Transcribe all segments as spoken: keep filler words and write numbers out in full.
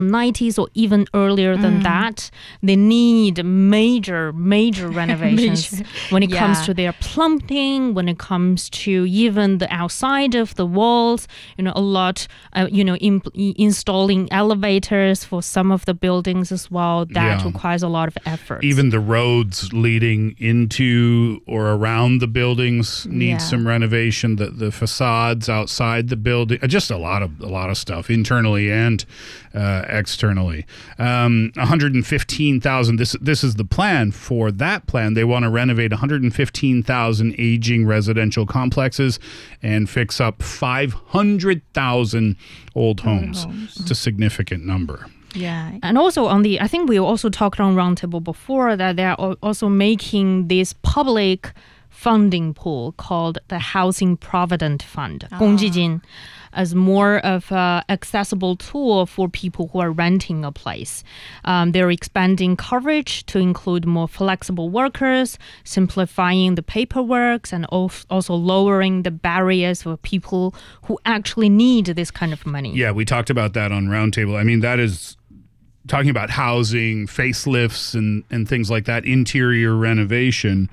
nineties or even earlier than Mm. that, they need major, major renovations Major. when it comes Yeah. to their plumbing, when it comes to even the outside of the walls, you know, a lot, uh, you know, in, installing elevators for some of the buildings as well. That Yeah. requires a lot of effort. Even the roads leading into or around the buildings need Yeah. some renovation. The the facades outside the building, uh, just a lot of a lot of stuff internally and uh, externally. Um, one hundred fifteen thousand. This this is the plan for that plan. They want to renovate one hundred fifteen thousand aging residential complexes and fix up five hundred thousand old homes. homes. It's a significant number. Yeah. And also on the, I think we also talked on Roundtable before that they're al- also making this public funding pool called the Housing Provident Fund, 公积金, as more of an accessible tool for people who are renting a place. Um, they're expanding coverage to include more flexible workers, simplifying the paperwork, and al- also lowering the barriers for people who actually need this kind of money. Yeah, we talked about that on Roundtable. I mean, that is talking about housing, facelifts, and, and things like that, interior renovation.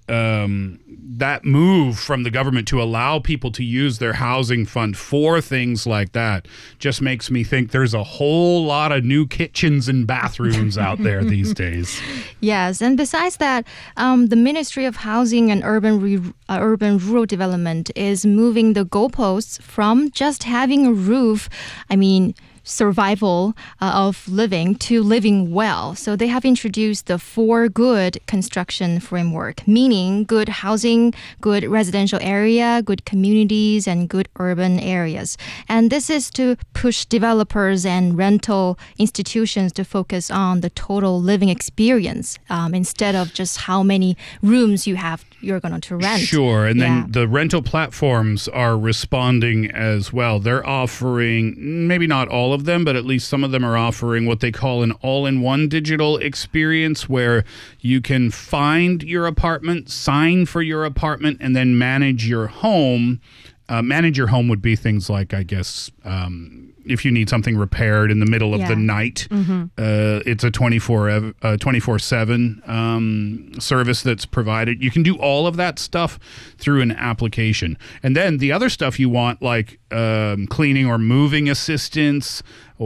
Um, that move from the government to allow people to use their housing fund for things like that just makes me think there's a whole lot of new kitchens and bathrooms out there these days. Yes, and besides that, um, the Ministry of Housing and Urban Re- uh, Urban Rural Development is moving the goalposts from just having a roof, I mean, survival uh, of living to living well. So they have introduced the four good construction framework, meaning good housing, good residential area, good communities, and good urban areas. And this is to push developers and rental institutions to focus on the total living experience um, instead of just how many rooms you have you're going to rent. Sure, and then Yeah. the rental platforms are responding as well. They're offering, maybe not all of them, but at least some of them are offering what they call an all-in-one digital experience where you can find your apartment, sign for your apartment, and then manage your home. Uh, manage your home would be things like, I guess, um, if you need something repaired in the middle of Yeah. the night, uh, it's a twenty-four, uh, twenty-four seven um, service that's provided. You can do all of that stuff through an application. And then the other stuff you want, like um, cleaning or moving assistance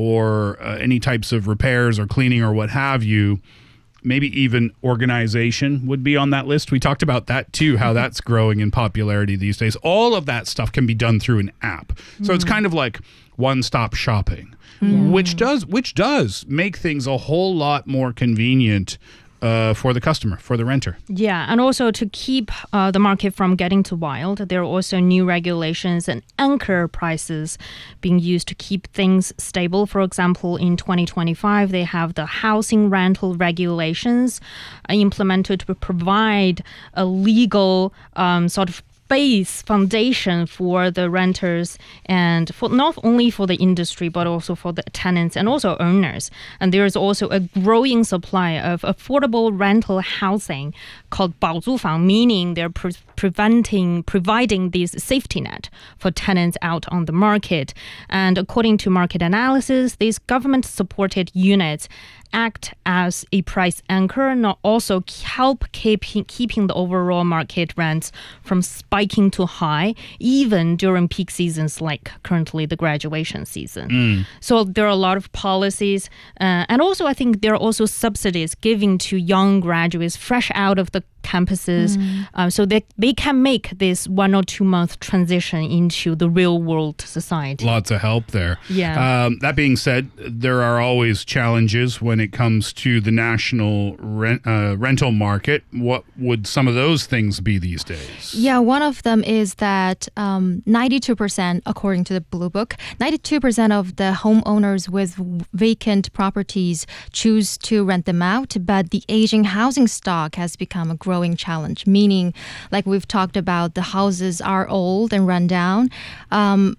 or uh, any types of repairs or cleaning or what have you, maybe even organization would be on that list. We talked about that too, how that's growing in popularity these days. All of that stuff can be done through an app. So it's kind of like one-stop shopping, which does which does make things a whole lot more convenient uh, for the customer, for the renter. Yeah, and also to keep uh, the market from getting too wild, there are also new regulations and anchor prices being used to keep things stable. For example, in twenty twenty-five, they have the housing rental regulations uh, implemented to provide a legal um, sort of base foundation for the renters and for not only for the industry but also for the tenants and also owners. And there is also a growing supply of affordable rental housing called 保租房, meaning they're pre- preventing providing this safety net for tenants out on the market. And according to market analysis, these government supported units act as a price anchor and also help keeping keeping the overall market rents from spiking too high, even during peak seasons like currently the graduation season. So there are a lot of policies, uh, and also I think there are also subsidies given to young graduates fresh out of the campuses, um, so that they can make this one or two month transition into the real world society. Lots of help there. Yeah. Um, that being said, there are always challenges when it comes to the national rent, uh, rental market. What would some of those things be these days? Yeah, one of them is that um, ninety-two percent, according to the Blue Book, ninety-two percent of the homeowners with vacant properties choose to rent them out, but the aging housing stock has become a growing challenge, meaning, like we've talked about, the houses are old and run down. Um,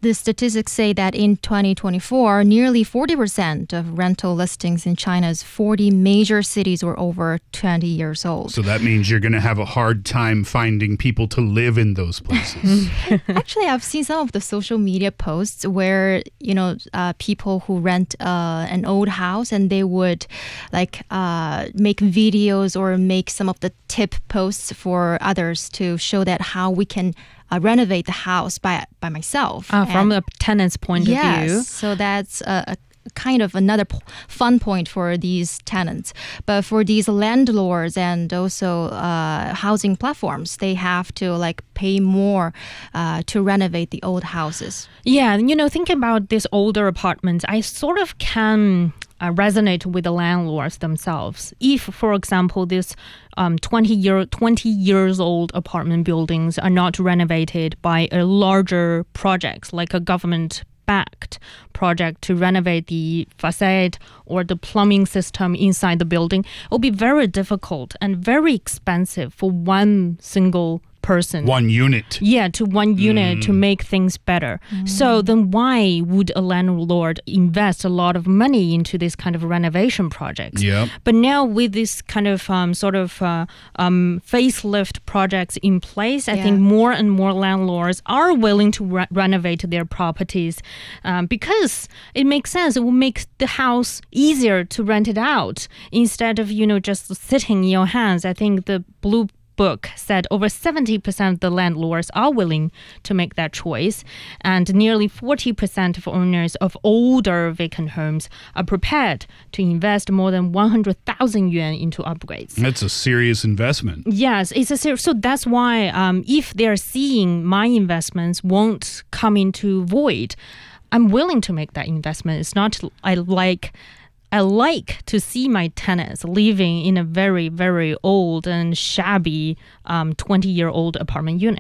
the statistics say that in twenty twenty-four, nearly forty percent of rental listings in China's forty major cities were over twenty years old. So that means you're going to have a hard time finding people to live in those places. Actually, I've seen some of the social media posts where, you know, uh, people who rent uh, an old house and they would like uh, make videos or make some of the tip posts for others to show that how we can uh, renovate the house by by myself. Uh, from And- the tenant's point yes, of view. so that's a, a kind of another p- fun point for these tenants. But for these landlords and also uh, housing platforms, they have to like pay more uh, to renovate the old houses. Yeah, and, you know, thinking about these older apartments, I sort of can uh, resonate with the landlords themselves. If, for example, this um, twenty year, twenty years old apartment buildings are not renovated by a larger project, like a government backed project to renovate the facade or the plumbing system inside the building, it will be very difficult and very expensive for one single person. One unit. Yeah, to one unit to make things better. So then why would a landlord invest a lot of money into this kind of renovation projects? Yep. But now with this kind of um, sort of uh, um, facelift projects in place, I Yeah. think more and more landlords are willing to re- renovate their properties um, because it makes sense. It will make the house easier to rent it out instead of, you know, just sitting in your hands. I think the Blue Book said over seventy percent of the landlords are willing to make that choice, and nearly forty percent of owners of older vacant homes are prepared to invest more than one hundred thousand yuan into upgrades. That's a serious investment. Yes, it's a ser- so that's why um, if they're seeing my investments won't come into void, I'm willing to make that investment. It's not I like. I like to see my tenants living in a very, very old and shabby um, twenty-year-old apartment unit.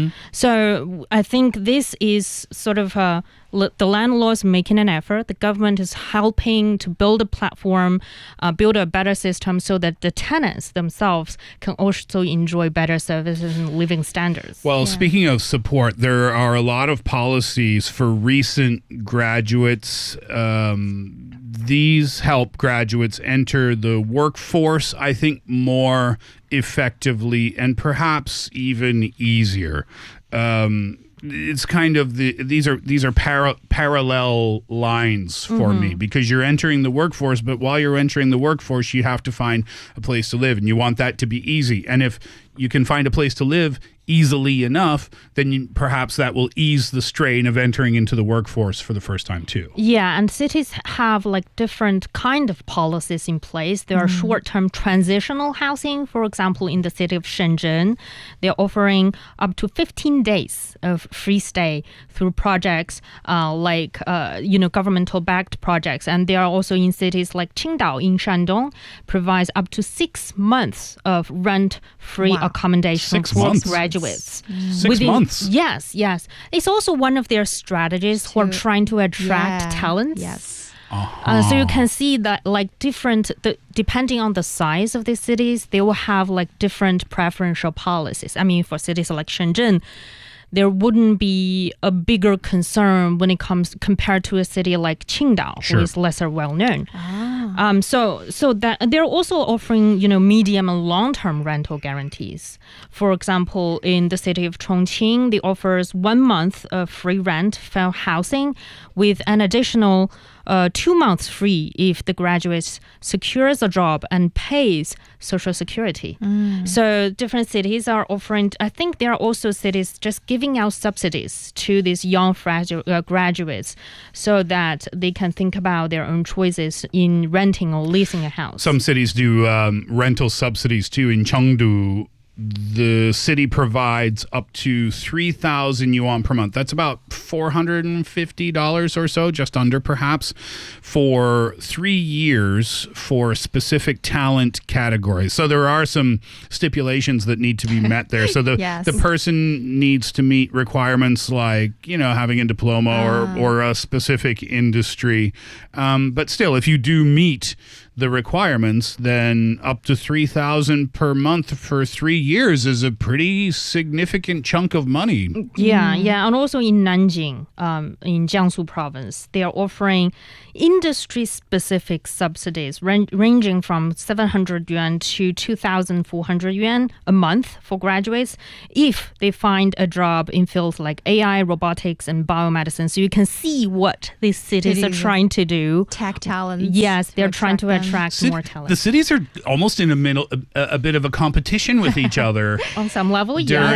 So I think this is sort of uh, l- the landlords making an effort. The government is helping to build a platform, uh, build a better system so that the tenants themselves can also enjoy better services and living standards. Well, speaking of support, there are a lot of policies for recent graduates. Um, these help graduates enter the workforce, I think, more effectively and perhaps even easier. Um, it's kind of the these are these are para, parallel lines for me because you're entering the workforce, but while you're entering the workforce, you have to find a place to live, and you want that to be easy. And if you can find a place to live easily enough, then you, perhaps that will ease the strain of entering into the workforce for the first time too. Yeah, and cities have like different kind of policies in place. There are short-term transitional housing. For example, in the city of Shenzhen, they're offering up to fifteen days of free stay through projects uh, like, uh, you know, governmental-backed projects. And they are also in cities like Qingdao in Shandong, provides up to six months of rent-free Wow. accommodation Six for months? graduates. Six Within- months. Yes, yes. It's also one of their strategies for To- trying to attract Yeah. talents. Yes. Uh, so you can see that like different, the, depending on the size of the cities, they will have like different preferential policies. I mean, for cities like Shenzhen, there wouldn't be a bigger concern when it comes compared to a city like Qingdao, Sure. who is lesser well known. Um, so, so that they're also offering, you know, medium and long-term rental guarantees. For example, in the city of Chongqing, they offers one month of free rent for housing, with an additional uh, two months free if the graduate secures a job and pays social security. So different cities are offering. I think there are also cities just giving out subsidies to these young fradu- uh, graduates so that they can think about their own choices in renting or leasing a house. Some cities do um, rental subsidies too. In Chengdu, the city provides up to three thousand yuan per month. That's about four hundred fifty dollars or so, just under perhaps, for three years for specific talent categories. So there are some stipulations that need to be met there. So the, Yes. the person needs to meet requirements like, you know, having a diploma or, or a specific industry. Um, but still, if you do meet the requirements, then up to three thousand per month for three years is a pretty significant chunk of money. Yeah, yeah. And also in Nanjing, um, in Jiangsu province, they are offering industry-specific subsidies ran- ranging from seven hundred yuan to two thousand four hundred yuan a month for graduates if they find a job in fields like A I, robotics, and biomedicine. So you can see what these cities are Cities. trying to do. Tech talents. Yes, they're trying to them. attract Cit- more talent. The cities are almost in a, middle, a, a bit of a competition with each other. On some level, During- yeah.